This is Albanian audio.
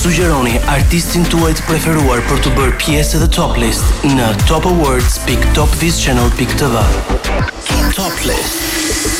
Sugjeroni artistin tuaj të preferuar për të bërë pjesë e Top List në topawards.topvischannel.tv. Top List.